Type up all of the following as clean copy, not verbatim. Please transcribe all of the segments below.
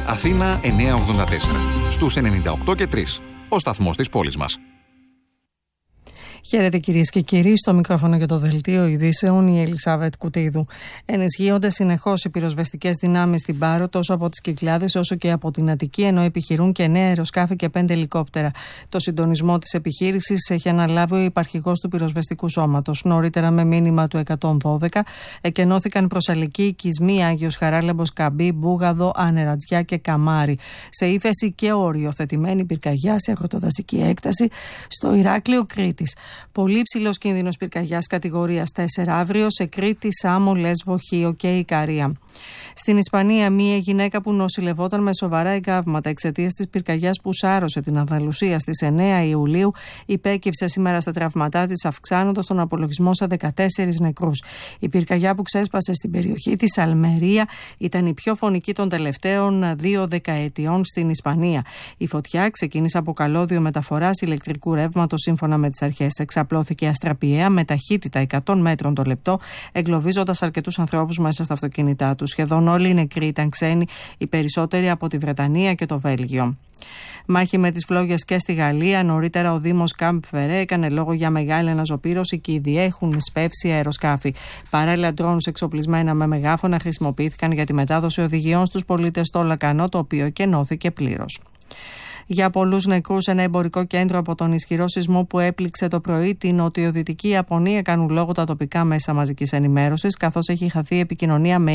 Αθήνα 984. Στους 98 και 3. Ο σταθμός της πόλης μας. Χαίρετε κυρίες και κύριοι, στο μικρόφωνο για το δελτίο ειδήσεων η Ελισάβετ Κουτίδου. Ενισχύονται συνεχώς οι πυροσβεστικές δυνάμεις στην Πάρο, τόσο από τις Κυκλάδες όσο και από την Αττική, ενώ επιχειρούν και 9 αεροσκάφη και 5 ελικόπτερα. Το συντονισμό της επιχείρησης έχει αναλάβει ο υπαρχηγός του πυροσβεστικού σώματος. Νωρίτερα, με μήνυμα του 112, εκενώθηκαν προς Αλική, Οικισμοί, Άγιος Χαράλαμπος, Καμπή, Μπούγαδο, Ανερατζιά και Καμάρι. Σε ύφεση και οριοθετημένη πυρκαγιά σε αγροτοδασική έκταση στο Ηράκλειο Κρήτης. Πολύ ψηλός κίνδυνος πυρκαγιάς κατηγορίας 4 αύριο σε Κρήτη, Σάμο, Λέσβο, Χίο και Ικαρία. Στην Ισπανία, μία γυναίκα που νοσηλευόταν με σοβαρά εγκάβματα εξαιτίας της πυρκαγιάς που σάρωσε την Ανδαλουσία στις 9 Ιουλίου υπέκυψε σήμερα στα τραύματά της, αυξάνοντας τον απολογισμό σε 14 νεκρούς. Η πυρκαγιά που ξέσπασε στην περιοχή της Αλμερία ήταν η πιο φωνική των τελευταίων 2 δεκαετιών στην Ισπανία. Η φωτιά ξεκίνησε από καλώδιο μεταφοράς ηλεκτρικού ρεύματος σύμφωνα με τις αρχές. Εξαπλώθηκε αστραπιαία με ταχύτητα 100 μέτρων το λεπτό, εγκλωβίζοντας αρκετούς ανθρώπους μέσα στα αυτοκίνητά τους. Σχεδόν όλοι οι νεκροί ήταν ξένοι, οι περισσότεροι από τη Βρετανία και το Βέλγιο. Μάχη με τις φλόγες και στη Γαλλία. Νωρίτερα, ο Δήμος Καμπ Φερέ έκανε λόγο για μεγάλη αναζωπήρωση και ήδη έχουν σπεύσει αεροσκάφη. Παράλληλα, ντρόουνς εξοπλισμένα με μεγάφωνα χρησιμοποιήθηκαν για τη μετάδοση οδηγιών στους πολίτες στο Λακανό, το οποίο εκενώθηκε πλήρως. Για πολλούς νεκρούς, ένα εμπορικό κέντρο από τον ισχυρό σεισμό που έπληξε το πρωί την νοτιοδυτική Ιαπωνία κάνουν λόγο τα τοπικά μέσα μαζικής ενημέρωσης, καθώς έχει χαθεί επικοινωνία με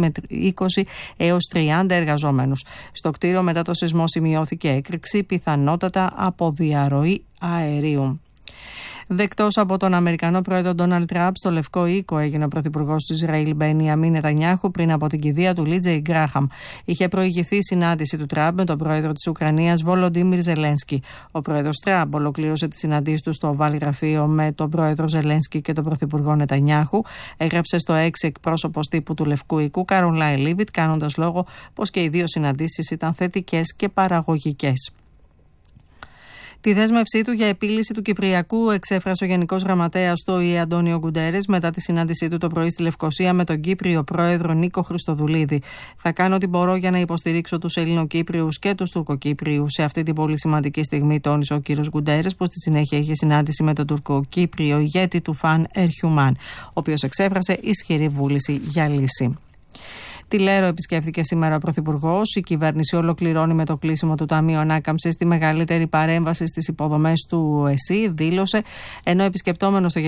20 έως 30 εργαζόμενους. Στο κτίριο μετά το σεισμό σημειώθηκε έκρηξη, πιθανότατα από διαρροή αερίου. Δεκτός από τον Αμερικανό πρόεδρο Ντόναλντ Τραμπ στο Λευκό Οίκο έγινε ο πρωθυπουργός του Ισραήλ Μπενιαμίν Νετανιάχου πριν από την κηδεία του Λίτζεϊ Γκράχαμ. Είχε προηγηθεί η συνάντηση του Τραμπ με τον πρόεδρο της Ουκρανίας Βολοντίμιρ Ζελένσκι. Ο πρόεδρος Τραμπ ολοκλήρωσε τη συναντήση του στο Οβάλ Γραφείο με τον πρόεδρο Ζελένσκι και τον πρωθυπουργό Νετανιάχου. Έγραψε στο X εκπρόσωπος τύπου του Λευκού Οίκου Καρολάιν Λίβιτ, κάνοντας λόγο πως και οι δύο συναντήσεις ήταν θετικές και παραγωγικές. Τη δέσμευσή του για επίλυση του Κυπριακού εξέφρασε ο Γενικός Γραμματέας του ΟΗΕ Αντώνιο Γκουντέρες μετά τη συνάντησή του το πρωί στη Λευκοσία με τον Κύπριο πρόεδρο Νίκο Χριστοδουλίδη. Θα κάνω ό,τι μπορώ για να υποστηρίξω τους Ελληνοκύπριους και τους Τουρκοκύπριους σε αυτή την πολύ σημαντική στιγμή, τόνισε ο κύριος Γκουντέρες, που στη συνέχεια είχε συνάντηση με τον Τουρκοκύπριο ηγέτη του Φαν Ερχιουμάν, ο οποίος εξέφρασε ισχυρή βούληση για λύση. Τη Λέρο επισκέφθηκε σήμερα ο Πρωθυπουργός. Η κυβέρνηση ολοκληρώνει με το κλείσιμο του Ταμείου Ανάκαμψης τη μεγαλύτερη παρέμβαση στις υποδομές του ΕΣΥ, δήλωσε, ενώ επισκεπτόμενος